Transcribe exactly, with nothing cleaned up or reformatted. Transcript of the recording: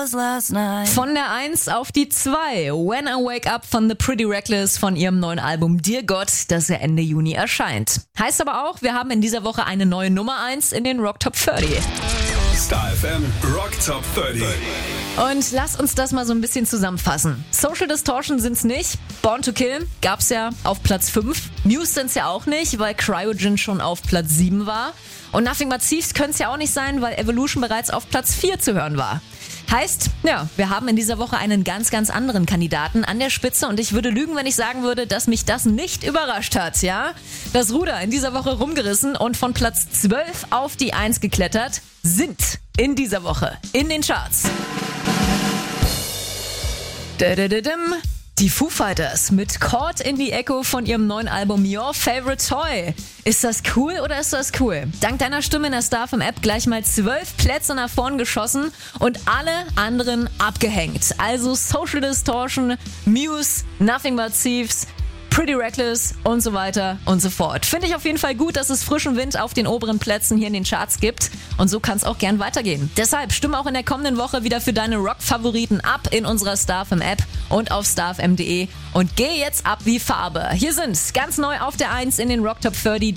was last night. Von der eins auf die zwei. When I Wake Up von The Pretty Reckless von ihrem neuen Album Dear God, das ja Ende Juni erscheint. Heißt aber auch, wir haben in dieser Woche eine neue Nummer eins in den Rock Top dreißig. Star F M Rock Top dreißig. Und lass uns das mal so ein bisschen zusammenfassen. Social Distortion sind's nicht. Born to Kill gab's ja auf Platz fünf. Muse sind's ja auch nicht, weil Cryogen schon auf Platz sieben war. Und Nothing But Thieves können's ja auch nicht sein, weil Evolution bereits auf Platz vier zu hören war. Heißt, ja, wir haben in dieser Woche einen ganz, ganz anderen Kandidaten an der Spitze und ich würde lügen, wenn ich sagen würde, dass mich das nicht überrascht hat, ja? Das Ruder in dieser Woche rumgerissen und von Platz zwölf auf die eins geklettert sind in dieser Woche in den Charts. Die Foo Fighters mit Caught in the Echo von ihrem neuen Album Your Favorite Toy. Ist das cool oder ist das cool? Dank deiner Stimme in der Star F M App gleich mal zwölf Plätze nach vorn geschossen und alle anderen abgehängt. Also Social Distortion, Muse, Nothing But Thieves, Pretty Reckless und so weiter und so fort. Finde ich auf jeden Fall gut, dass es frischen Wind auf den oberen Plätzen hier in den Charts gibt. Und so kann es auch gern weitergehen. Deshalb stimme auch in der kommenden Woche wieder für deine Rock-Favoriten ab in unserer Star F M App und auf star f m punkt d e und geh jetzt ab wie Farbe. Hier sind ganz neu auf der eins in den Rock Top dreißig